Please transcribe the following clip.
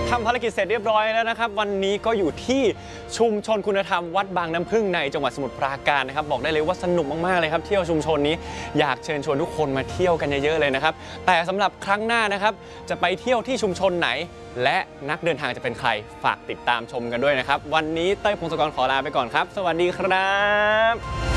ทำภารกิจเสร็จเรียบร้อยแล้วนะครับวันนี้ก็อยู่ที่ชุมชนคุณธรรมวัดบางน้ำพึ่งในจังหวัดสมุทรปราการนะครับบอกได้เลยว่าสนุกมากๆเลยครับเที่ยวชุมชนนี้อยากเชิญชวนทุกคนมาเที่ยวกันเยอะๆเลยนะครับแต่สำหรับครั้งหน้านะครับจะไปเที่ยวที่ชุมชนไหนและนักเดินทางจะเป็นใครฝากติดตามชมกันด้วยนะครับวันนี้เต้ยพงศกรขอลาไปก่อนครับสวัสดีครับ